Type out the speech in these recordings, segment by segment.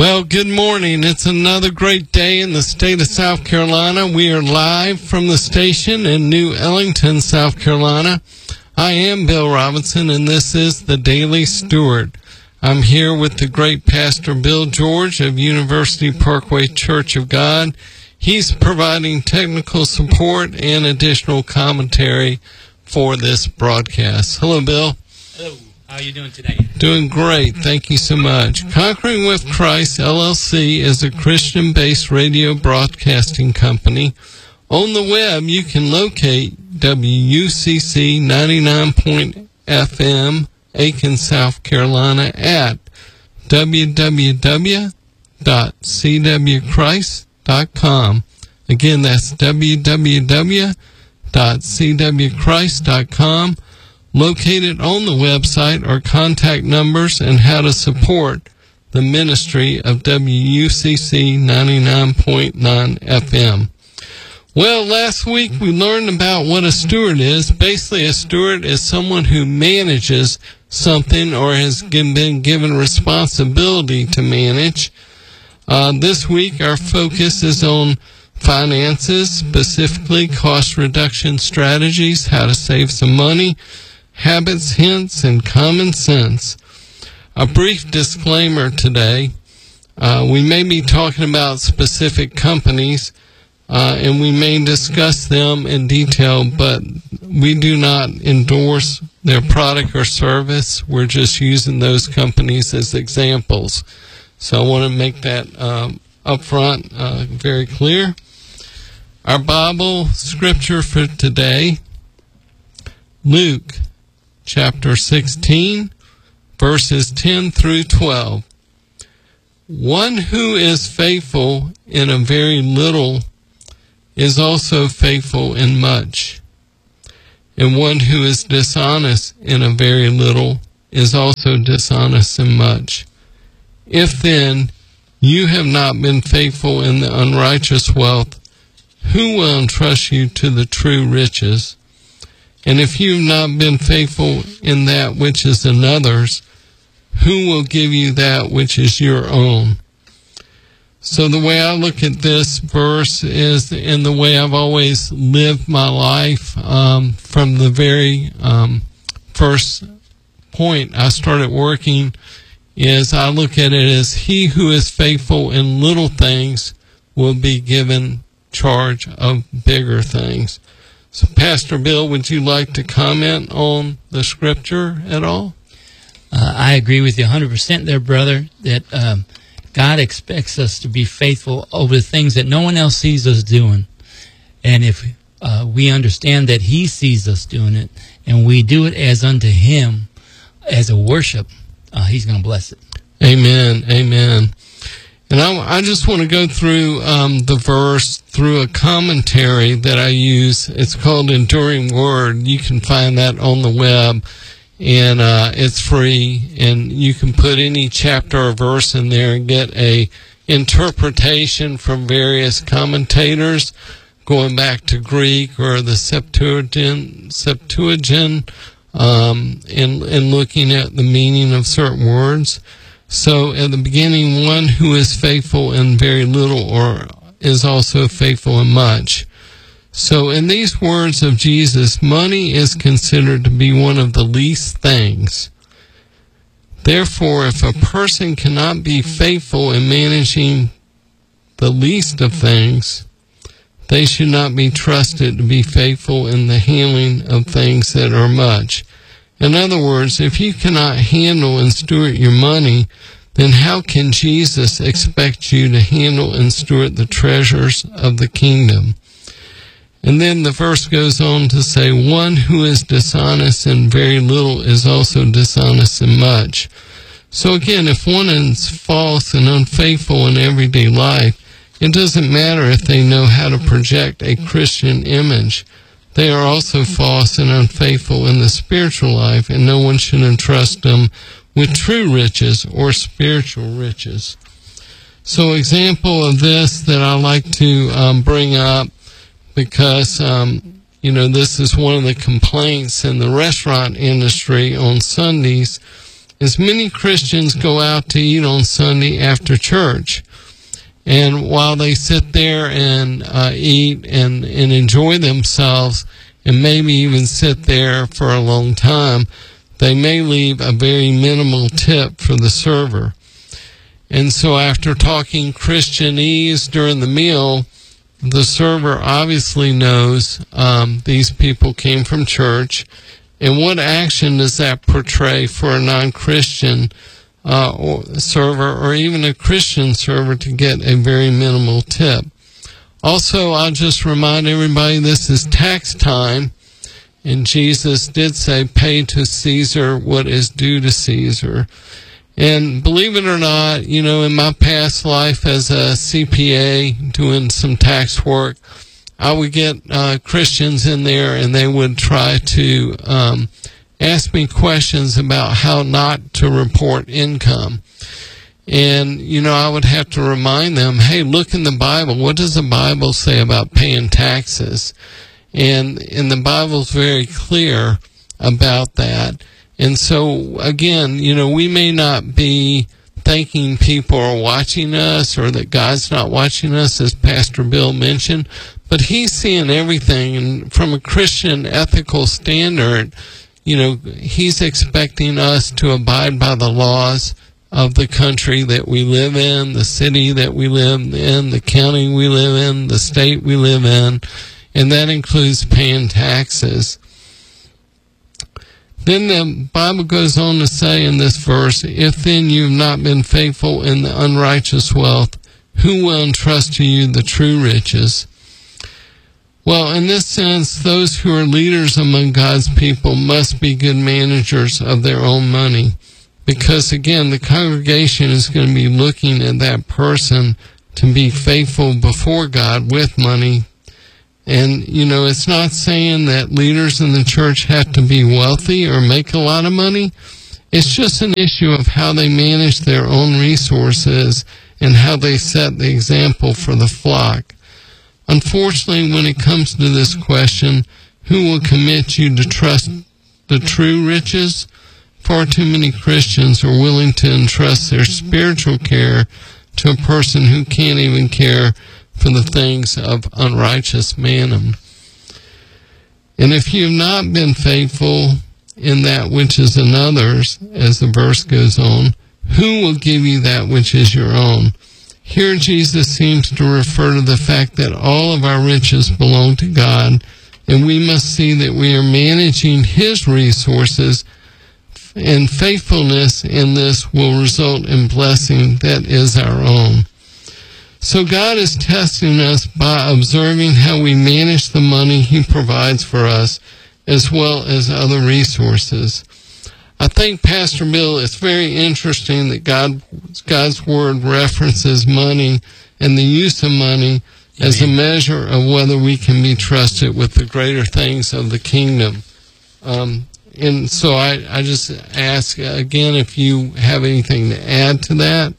Well, good morning. It's another great day in the state of South Carolina. We are live from the station in New Ellington, South Carolina. I am Bill Robinson, and this is the Daily Steward. I'm here with the great Pastor Bill George of University Parkway Church of God. He's providing technical support and additional commentary for this broadcast. Hello, Bill. Hello. How are you doing today? Doing great. Thank you so much. Conquering with Christ, LLC, is a Christian-based radio broadcasting company. On the web, you can locate WUCC 99.FM, Aiken, South Carolina, at www.cwchrist.com. Again, that's www.cwchrist.com. Located on the website are contact numbers and how to support the ministry of WUCC 99.9 FM. Well, last week we learned about what a steward is. Basically, a steward is someone who manages something or has been given responsibility to manage. This week our focus is on finances, specifically cost reduction strategies, how to save some money, habits, hints, and common sense. A brief disclaimer today. We may be talking about specific companies, and we may discuss them in detail, but we do not endorse their product or service. We're just using those companies as examples. So I want to make that up front very clear. Our Bible scripture for today, Luke chapter 16, verses 10 through 12. One who is faithful in a very little is also faithful in much, and one who is dishonest in a very little is also dishonest in much. If then you have not been faithful in the unrighteous wealth, who will entrust you to the true riches? And if you have not been faithful in that which is another's, who will give you that which is your own? So the way I look at this verse is, in the way I've always lived my life, from the very first point I started working, is I look at it as he who is faithful in little things will be given charge of bigger things. So, Pastor Bill, would you like to comment on the scripture at all? I agree with you 100% there, brother, that God expects us to be faithful over the things that no one else sees us doing. And if we understand that he sees us doing it, and we do it as unto him, as a worship, he's going to bless it. Amen, amen. And I just want to go through the verse through a commentary that I use. It's called Enduring Word. You can find that on the web, and it's free. And you can put any chapter or verse in there and get a interpretation from various commentators, going back to Greek or the Septuagint, and looking at the meaning of certain words. So at the beginning, one who is faithful in very little or is also faithful in much. So in these words of Jesus, money is considered to be one of the least things. Therefore, if a person cannot be faithful in managing the least of things, they should not be trusted to be faithful in the handling of things that are much. In other words, if you cannot handle and steward your money, then how can Jesus expect you to handle and steward the treasures of the kingdom? And then the verse goes on to say, one who is dishonest in very little is also dishonest in much. So again, if one is false and unfaithful in everyday life, it doesn't matter if they know how to project a Christian image. They are also false and unfaithful in the spiritual life, and no one should entrust them with true riches or spiritual riches. So example of this that I like to bring up, because this is one of the complaints in the restaurant industry on Sundays, is many Christians go out to eat on Sunday after church. And while they sit there and eat and enjoy themselves, and maybe even sit there for a long time, they may leave a very minimal tip for the server. And so after talking Christianese during the meal, the server obviously knows these people came from church. And what action does that portray for a non-Christian server or even a Christian server to get a very minimal tip? Also, I'll just remind everybody this is tax time, and Jesus did say, pay to Caesar what is due to Caesar. And believe it or not, you know, in my past life as a CPA doing some tax work, I would get Christians in there and they would try to ask me questions about how not to report income. And, you know, I would have to remind them, hey, look in the Bible. What does the Bible say about paying taxes? And the Bible's very clear about that. And so, again, you know, we may not be thinking people are watching us or that God's not watching us, as Pastor Bill mentioned, but he's seeing everything. And from a Christian ethical standard, you know, he's expecting us to abide by the laws of the country that we live in, the city that we live in, the county we live in, the state we live in, and that includes paying taxes. Then the Bible goes on to say in this verse, if then you have not been faithful in the unrighteous wealth, who will entrust to you the true riches? Well, in this sense, those who are leaders among God's people must be good managers of their own money. Because, again, the congregation is going to be looking at that person to be faithful before God with money. And, you know, it's not saying that leaders in the church have to be wealthy or make a lot of money. It's just an issue of how they manage their own resources and how they set the example for the flock. Unfortunately, when it comes to this question, who will commit you to trust the true riches? Far too many Christians are willing to entrust their spiritual care to a person who can't even care for the things of unrighteous mammon. And if you have not been faithful in that which is another's, as the verse goes on, who will give you that which is your own? Here Jesus seems to refer to the fact that all of our riches belong to God, and we must see that we are managing His resources, and faithfulness in this will result in blessing that is our own. So God is testing us by observing how we manage the money He provides for us, as well as other resources. I think, Pastor Bill, it's very interesting that God's Word references money and the use of money as a measure of whether we can be trusted with the greater things of the kingdom. And so I just ask again if you have anything to add to that.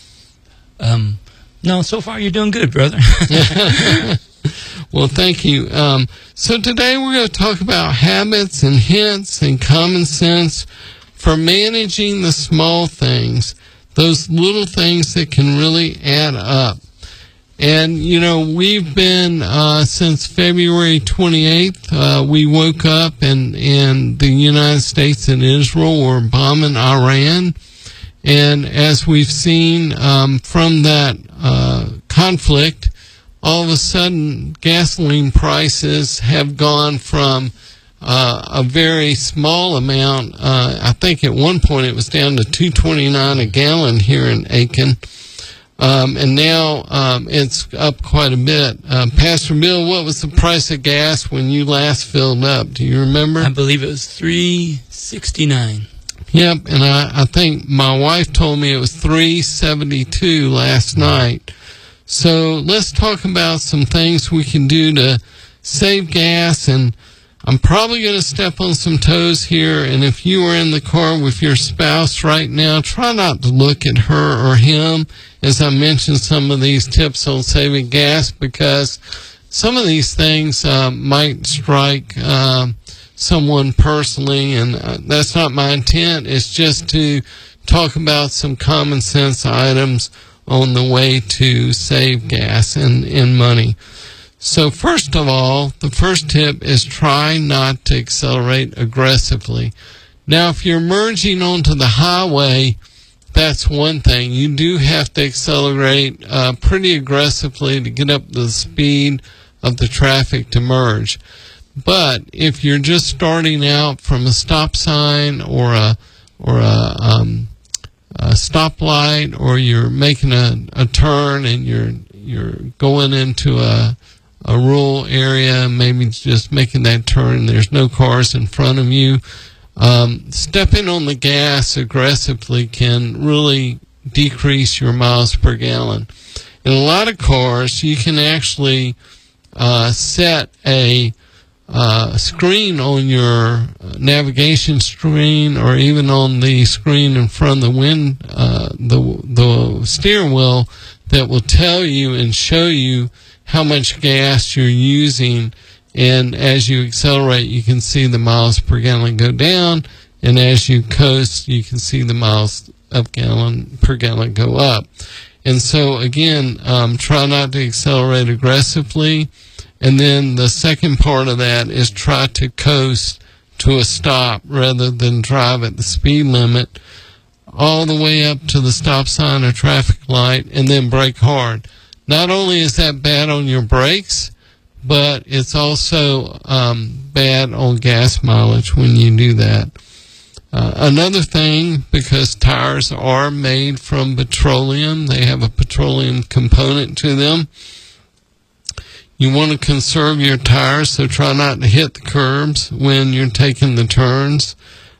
No, so far you're doing good, brother. Well, thank you. So today we're going to talk about habits and hints and common sense for managing the small things, those little things that can really add up. And, you know, we've been, since February 28th, we woke up and the United States and Israel were bombing Iran. And as we've seen from that conflict, all of a sudden gasoline prices have gone from a very small amount. I think at one point it was down to $2.29 a gallon here in Aiken. And now it's up quite a bit. Pastor Bill, what was the price of gas when you last filled up? Do you remember? I believe it was $3.69. Yep, and I think my wife told me it was $3.72 last night. So let's talk about some things we can do to save gas, and I'm probably going to step on some toes here, and if you are in the car with your spouse right now, try not to look at her or him as I mention some of these tips on saving gas, because some of these things might strike someone personally, and that's not my intent. It's just to talk about some common sense items on the way to save gas and money. So first of all, the first tip is try not to accelerate aggressively. Now, if you're merging onto the highway, that's one thing. You do have to accelerate pretty aggressively to get up to the speed of the traffic to merge. But if you're just starting out from a stop sign or a stoplight, or you're making a turn and you're going into a rural area, maybe just making that turn, there's no cars in front of you, stepping on the gas aggressively can really decrease your miles per gallon. In a lot of cars, you can actually set a screen on your navigation screen, or even on the screen in front of the steering wheel, that will tell you and show you how much gas you're using. And as you accelerate, you can see the miles per gallon go down, and as you coast, you can see the miles per gallon go up. And so again, try not to accelerate aggressively. And then the second part of that is try to coast to a stop rather than drive at the speed limit all the way up to the stop sign or traffic light, and then brake hard. Not only is that bad on your brakes, but it's also bad on gas mileage when you do that. Another thing, because tires are made from petroleum, they have a petroleum component to them. You want to conserve your tires, so try not to hit the curbs when you're taking the turns.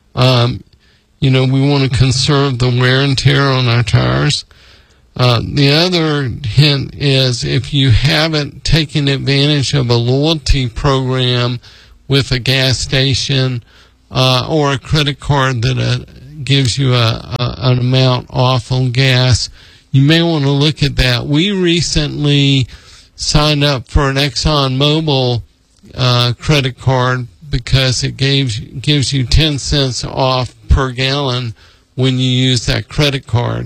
We want to conserve the wear and tear on our tires. The other hint is, if you haven't taken advantage of a loyalty program with a gas station or a credit card that gives you an amount off on gas, you may want to look at that. We recently signed up for an ExxonMobil credit card because it gives you 10 cents off per gallon when you use that credit card.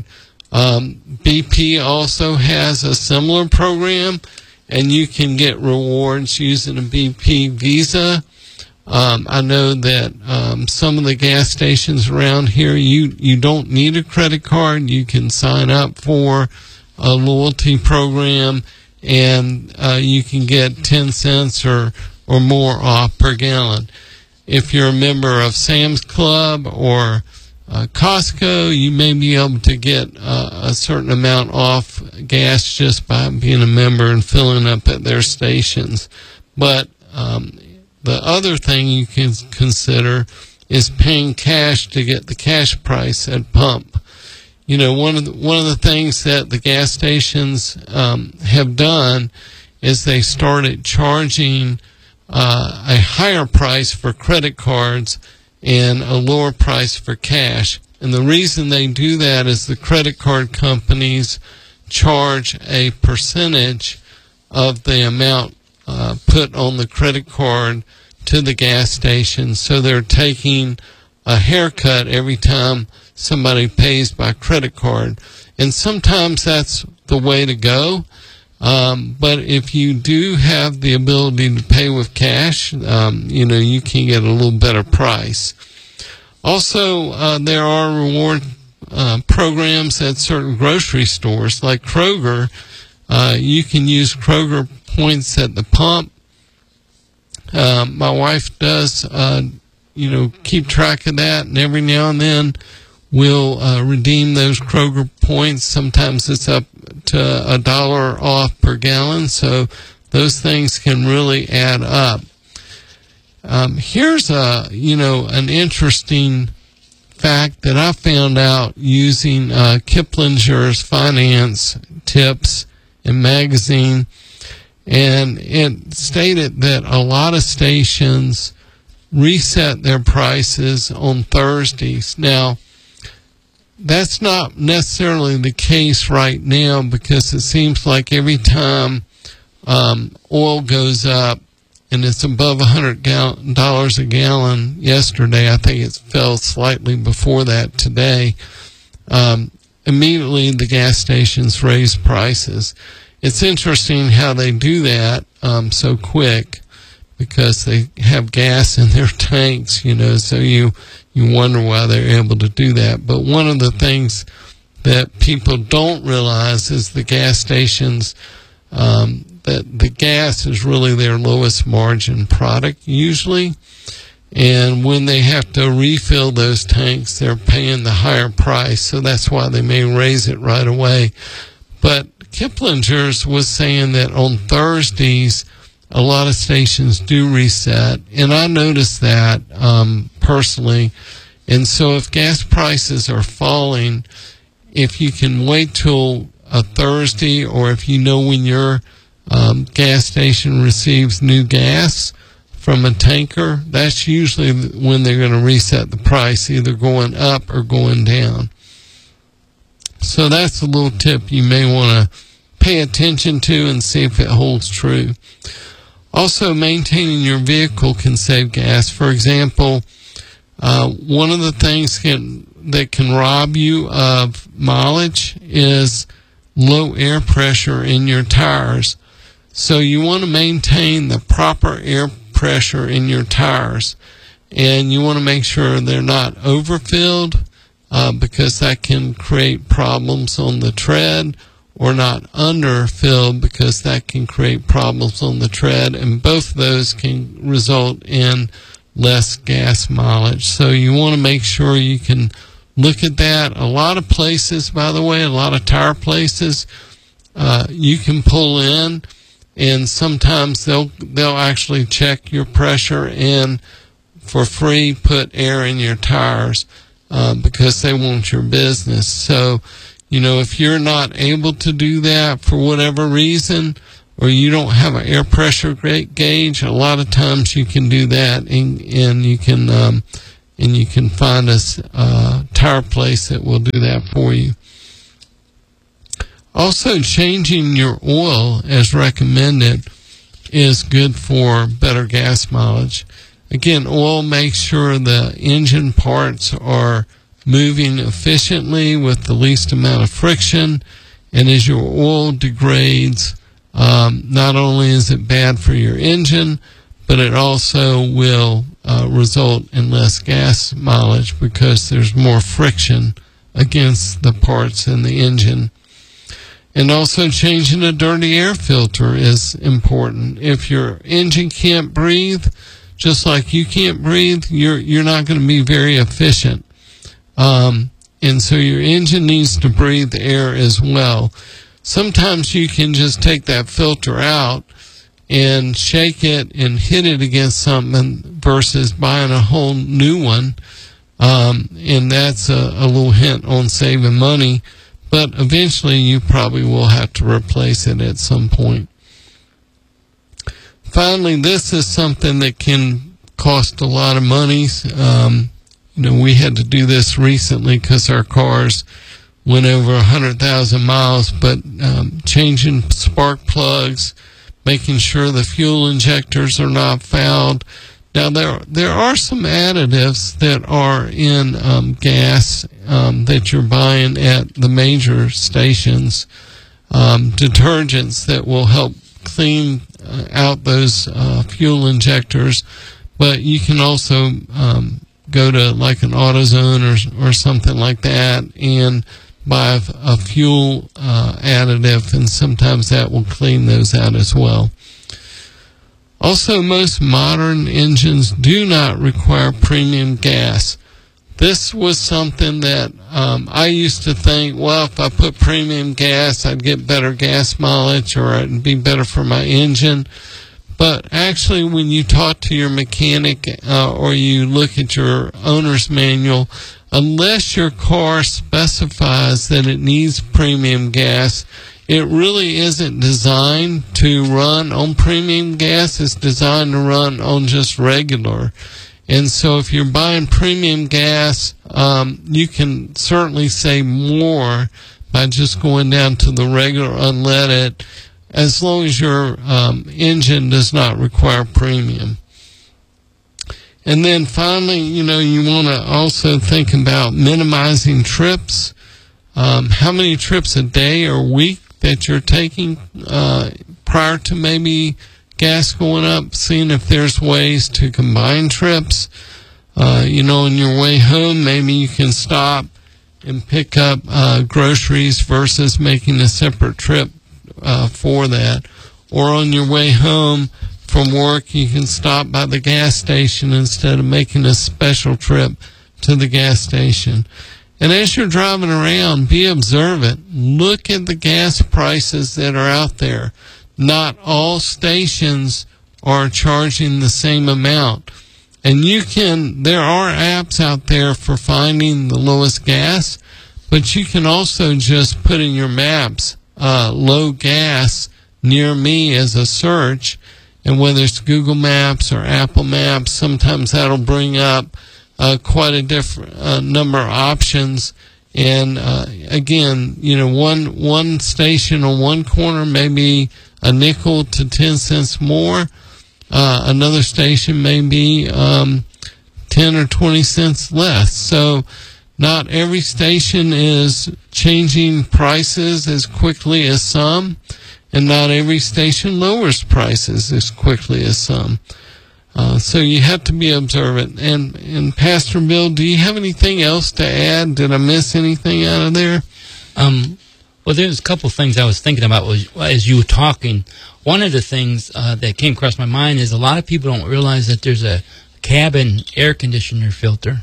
BP also has a similar program, and you can get rewards using a BP Visa. I know that some of the gas stations around here, you don't need a credit card. You can sign up for a loyalty program, and you can get 10 cents or more off per gallon. If you're a member of Sam's Club or Costco, you may be able to get a certain amount off gas just by being a member and filling up at their stations. But the other thing you can consider is paying cash to get the cash price at pump. One of the things that the gas stations have done is they started charging a higher price for credit cards and a lower price for cash. And the reason they do that is the credit card companies charge a percentage of the amount put on the credit card to the gas station. So they're taking a haircut every time somebody pays by credit card. And sometimes that's the way to go. But if you do have the ability to pay with cash, you can get a little better price. Also, there are reward programs at certain grocery stores, like Kroger. You can use Kroger points at the pump. My wife does, keep track of that, and every now and then we'll redeem those Kroger points. Sometimes it's up to $1 off per gallon, so those things can really add up. Here's an interesting fact that I found out using Kiplinger's finance tips and magazine, and it stated that a lot of stations reset their prices on Thursdays. Now, that's not necessarily the case right now, because it seems like every time oil goes up and it's above $100 a gallon yesterday. I think it fell slightly before that today. Immediately the gas stations raise prices. It's interesting how they do that so quick, because they have gas in their tanks, so you wonder why they're able to do that. But one of the things that people don't realize is the gas stations, that the gas is really their lowest margin product usually. And when they have to refill those tanks, they're paying the higher price. So that's why they may raise it right away. But Kiplinger's was saying that on Thursdays, a lot of stations do reset. And I noticed that personally. And so if gas prices are falling, if you can wait till a Thursday, or if you know when your gas station receives new gas from a tanker, that's usually when they're going to reset the price, either going up or going down. So that's a little tip you may want to pay attention to and see if it holds true. Also, maintaining your vehicle can save gas. For example, one of the things that can rob you of mileage is low air pressure in your tires. So you want to maintain the proper air pressure in your tires, and you want to make sure they're not overfilled, because that can create problems on the tread, or not underfilled, because that can create problems on the tread, and both of those can result in less gas mileage. So you want to make sure you can look at that. A lot of places, by the way, a lot of tire places, you can pull in, and sometimes they'll actually check your pressure and for free put air in your tires, because they want your business. So, if you're not able to do that for whatever reason, or you don't have an air pressure gauge, a lot of times you can do that, and you can find a tire place that will do that for you. Also, changing your oil as recommended is good for better gas mileage. Again, oil makes sure the engine parts are moving efficiently with the least amount of friction, and as your oil degrades, not only is it bad for your engine, but it also will result in less gas mileage, because there's more friction against the parts in the engine. And also, changing a dirty air filter is important. If your engine can't breathe, just like you can't breathe, you're not going to be very efficient. And so your engine needs to breathe air as well. Sometimes you can just take that filter out and shake it and hit it against something versus buying a whole new one. And that's a little hint on saving money. But eventually you probably will have to replace it at some point. Finally, this is something that can cost a lot of money. We had to do this recently because our cars went over 100,000 miles, but changing spark plugs, making sure the fuel injectors are not fouled. Now, there are some additives that are in gas that you're buying at the major stations, detergents that will help clean out those fuel injectors. But you can also go to like an AutoZone or something like that and buy a fuel additive, and sometimes that will clean those out as well. Also, most modern engines do not require premium gas. This was something that I used to think, well, if I put premium gas, I'd get better gas mileage, or it'd be better for my engine. But actually, when you talk to your mechanic or you look at your owner's manual, unless your car specifies that it needs premium gas, it really isn't designed to run on premium gas. It's designed to run on just regular. And so if you're buying premium gas, you can certainly save more by just going down to the regular unleaded as long as your engine does not require premium. And then finally, you want to also think about minimizing trips. How many trips a day or week that you're taking prior to maybe gas going up, seeing if there's ways to combine trips. On your way home, maybe you can stop and pick up groceries versus making a separate trip for that. Or on your way home from work, you can stop by the gas station instead of making a special trip to the gas station. And as you're driving around, be observant. Look at the gas prices that are out there. Not all stations are charging the same amount. And there are apps out there for finding the lowest gas, but you can also just put in your maps, low gas near me as a search. And whether it's Google Maps or Apple Maps, sometimes that'll bring up quite a different number of options. And again, one station on one corner may be a nickel to 10 cents more. Another station may be 10 or 20 cents less. So not every station is changing prices as quickly as some, and not every station lowers prices as quickly as some. So you have to be observant. And Pastor Bill, do you have anything else to add? Did I miss anything out of there? Well, there's a couple of things I was thinking about as you were talking. One of the things that came across my mind is a lot of people don't realize that there's a cabin air conditioner filter.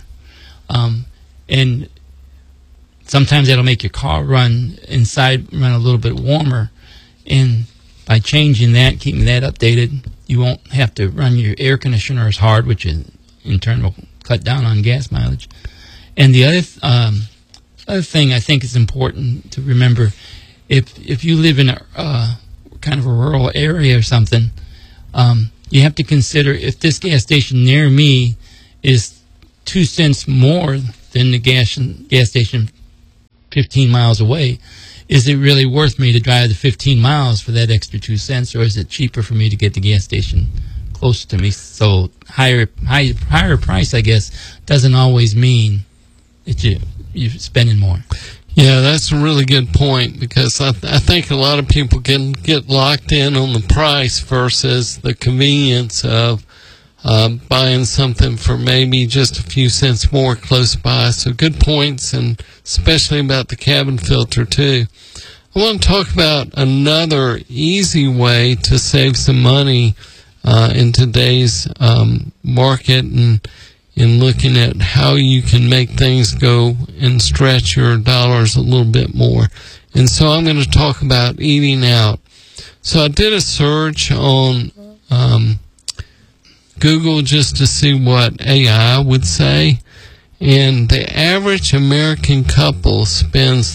And sometimes that'll make your car run inside run a little bit warmer. And by changing that, keeping that updated, you won't have to run your air conditioner as hard, which in turn will cut down on gas mileage. And the other thing I think is important to remember, if you live in a kind of a rural area or something, you have to consider if this gas station near me is 2 cents more than the gas station 15 miles away, is it really worth me to drive the 15 miles for that extra 2 cents, or is it cheaper for me to get the gas station closer to me? So higher price, I guess, doesn't always mean that you're spending more. Yeah, that's a really good point, because I think a lot of people can get locked in on the price versus the convenience of buying something for maybe just a few cents more close by. So good points, and especially about the cabin filter too. I want to talk about another easy way to save some money in today's market, and in looking at how you can make things go and stretch your dollars a little bit more. And so I'm going to talk about eating out. So I did a search on Google just to see what AI would say. And the average American couple spends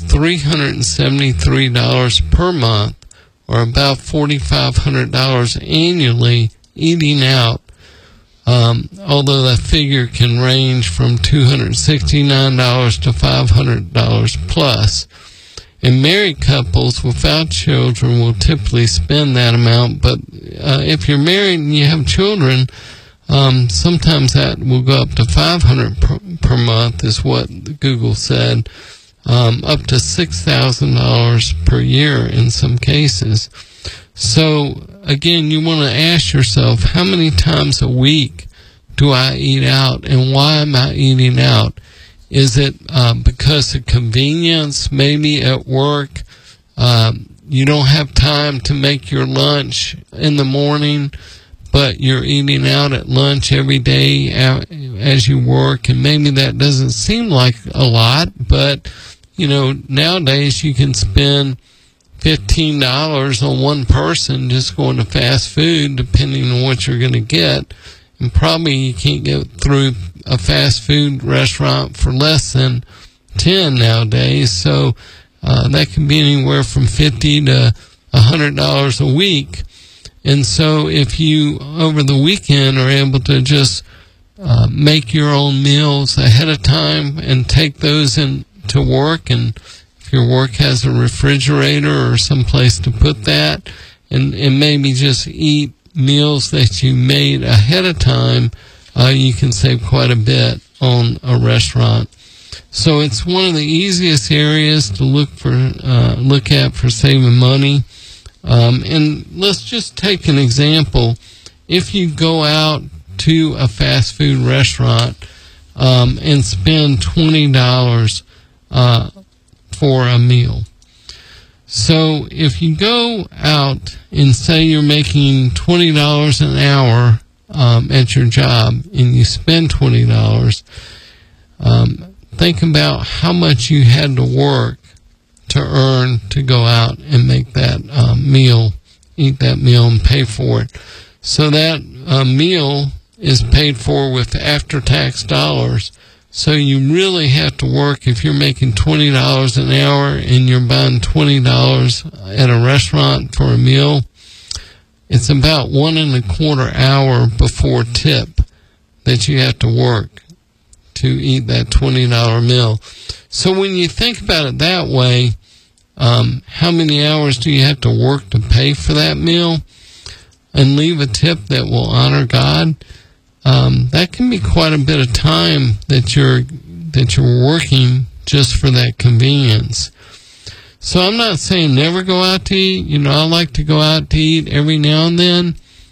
$373 per month, or about $4,500 annually, eating out. Although that figure can range from $269 to $500 plus. And married couples without children will typically spend that amount. But if you're married and you have children, sometimes that will go up to $500 per month, is what Google said, up to $6,000 per year in some cases. So again, you want to ask yourself, how many times a week do I eat out, and why am I eating out? Is it because of convenience? Maybe at work you don't have time to make your lunch in the morning, but you're eating out at lunch every day as you work, and maybe that doesn't seem like a lot, but nowadays you can spend $15 on one person just going to fast food, depending on what you're going to get. And probably you can't get through a fast food restaurant for less than 10 nowadays. So that can be anywhere from $50 to $100 a week. And so if you, over the weekend, are able to just make your own meals ahead of time and take those into work, and if your work has a refrigerator or some place to put that, and maybe just eat meals that you made ahead of time, you can save quite a bit on a restaurant. So it's one of the easiest areas to look at for saving money. And let's just take an example. If you go out to a fast food restaurant and spend $20 for a meal. So if you go out and say you're making $20 an hour at your job and you spend $20, think about how much you had to work to earn to go out and make that meal, eat that meal and pay for it. So that meal is paid for with after-tax dollars. So you really have to work. If you're making $20 an hour and you're buying $20 at a restaurant for a meal, it's about 1.25 hours before tip that you have to work to eat that $20 meal. So when you think about it that way, how many hours do you have to work to pay for that meal and leave a tip that will honor God? That can be quite a bit of time that you're working just for that convenience. So I'm not saying never go out to eat. I like to go out to eat every now and then.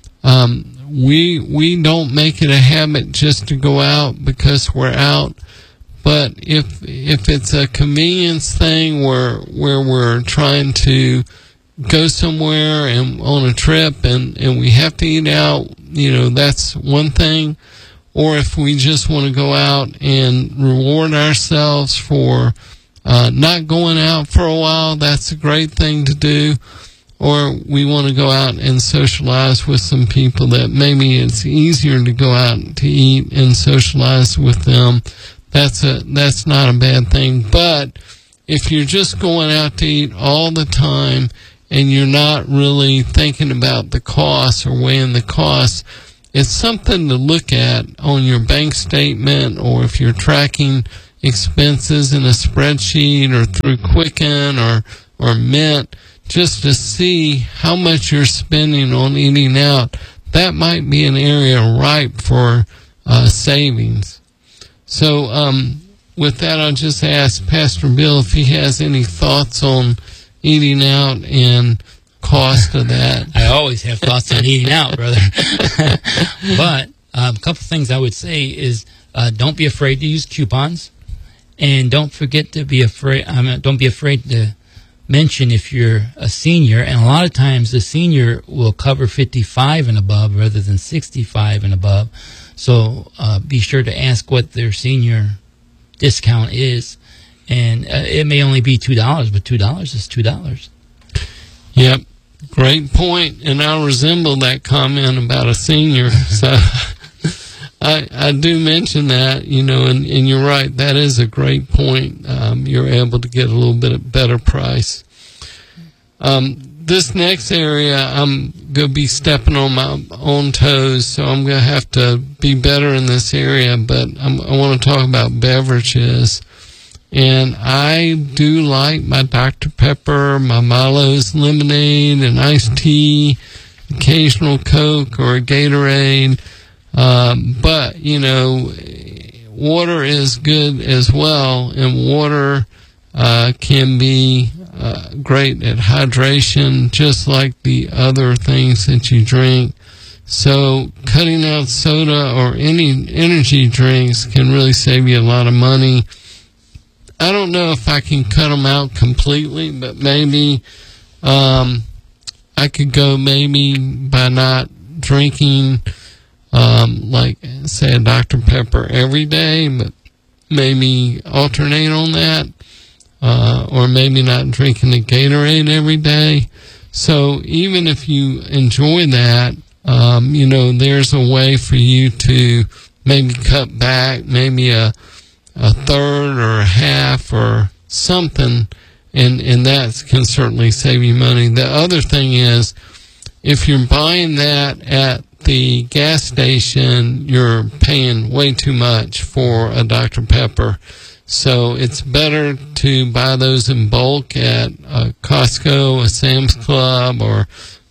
We don't make it a habit just to go out because we're out. But if it's a convenience thing where we're trying to go somewhere and on a trip and we have to eat out, that's one thing. Or if we just want to go out and reward ourselves for not going out for a while, that's a great thing to do. Or we want to go out and socialize with some people that maybe it's easier to go out to eat and socialize with them. That's not a bad thing. But if you're just going out to eat all the time and you're not really thinking about the costs or weighing the costs, it's something to look at on your bank statement, or if you're tracking expenses in a spreadsheet or through Quicken or Mint, just to see how much you're spending on eating out. That might be an area ripe for savings. So with that, I'll just ask Pastor Bill if he has any thoughts on eating out and cost of that. I always have thoughts on eating out, brother. But a couple things I would say is don't be afraid to use coupons, and don't forget to be afraid. Don't be afraid to mention if you're a senior, and a lot of times the senior will cover 55 and above rather than 65 and above. So be sure to ask what their senior discount is, and it may only be $2, but $2 is $2. Yep, great point, and I resemble that comment about a senior. So I do mention that, and you're right, that is a great point. You're able to get a little bit better price. This next area, I'm going to be stepping on my own toes, so I'm going to have to be better in this area, but I want to talk about beverages. And I do like my Dr. Pepper, my Milo's lemonade, and iced tea, occasional Coke or a Gatorade. But, water is good as well, and water can be great at hydration, just like the other things that you drink. So cutting out soda or any energy drinks can really save you a lot of money. I don't know if I can cut them out completely, but maybe I could go by not drinking, like, say, a Dr. Pepper every day, but maybe alternate on that, or maybe not drinking a Gatorade every day. So even if you enjoy that, there's a way for you to maybe cut back, maybe a third or a half or something, and that can certainly save you money. The other thing is, if you're buying that at the gas station, you're paying way too much for a Dr. Pepper. So it's better to buy those in bulk at a Costco, a Sam's Club, or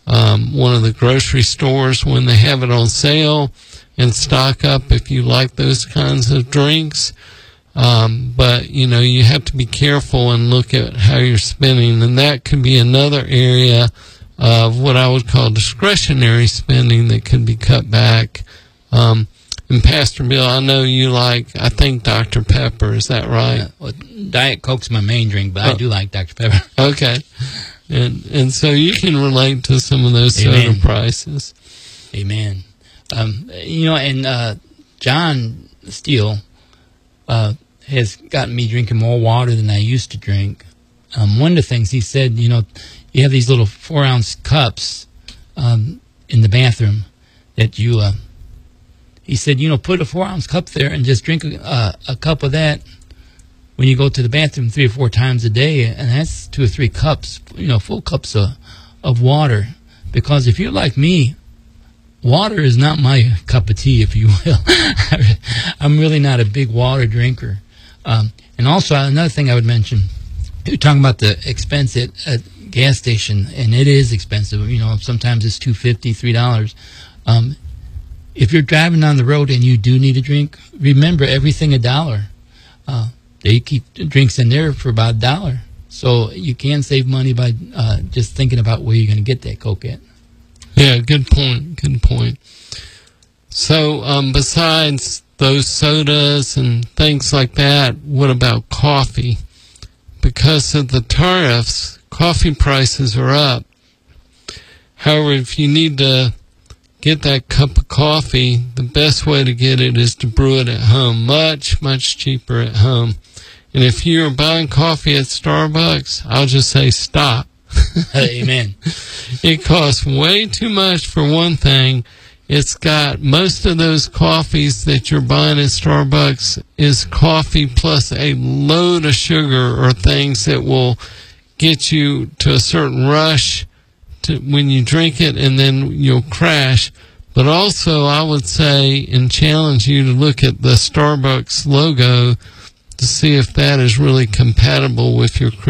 one of the grocery stores when they have it on sale, and stock up if you like those kinds of drinks. But, you have to be careful and look at how you're spending, and that could be another area of what I would call discretionary spending that could be cut back. And Pastor Bill, I know you like, I think, Dr. Pepper. Is that right? Well, Diet Coke's my main drink, but I do like Dr. Pepper. Okay. And so you can relate to some of those soda prices. Amen. John Steele has gotten me drinking more water than I used to drink. One of the things he said, you have these little 4-ounce cups in the bathroom that you, he said, put a 4-ounce cup there and just drink a cup of that when you go to the bathroom 3 or 4 times a day, and that's 2 or 3 cups, full cups of water. Because if you're like me, water is not my cup of tea, if you will. I'm really not a big water drinker. And also, another thing I would mention, you're talking about the expense at gas station, and it is expensive. Sometimes it's $2.50, $3. If you're driving down the road and you do need a drink, remember everything $1. They keep drinks in there for about $1. So you can save money by just thinking about where you're going to get that Coke at. Yeah, good point. Good point. So besides those sodas and things like that, what about coffee? Because of the tariffs, coffee prices are up. However, if you need to get that cup of coffee, the best way to get it is to brew it at home. Much, much cheaper at home. And if you're buying coffee at Starbucks, I'll just say stop. Amen. It costs way too much for one thing. It's got most of those coffees that you're buying at Starbucks is coffee plus a load of sugar or things that will get you to a certain rush when you drink it, and then you'll crash. But also, I would say and challenge you to look at the Starbucks logo to see if that is really compatible with your